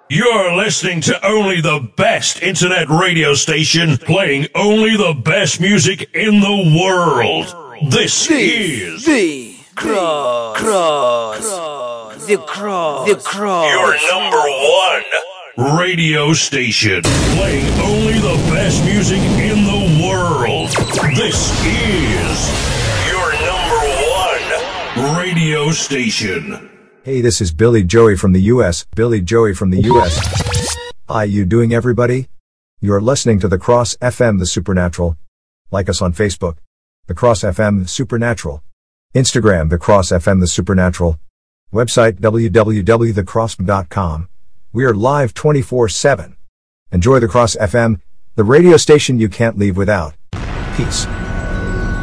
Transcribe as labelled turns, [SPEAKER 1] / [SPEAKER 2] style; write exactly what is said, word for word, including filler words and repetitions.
[SPEAKER 1] You're listening to only the best internet radio station playing only the best music in the world. This
[SPEAKER 2] the,
[SPEAKER 1] is
[SPEAKER 2] the Cross, Cross, the Cross, the Cross.
[SPEAKER 1] Your number one radio station playing only the best music in the world. This is your number one radio station.
[SPEAKER 3] Hey, this is Billy Joey from the U S Billy Joey from the U S How you doing, everybody? You're listening to The Cross F M The Supernatural. Like us on Facebook, The Cross F M The Supernatural. Instagram, The Cross F M The Supernatural. Website, w w w dot the cross dot com. We are live twenty-four seven. Enjoy The Cross F M, the radio station you can't leave without. Peace.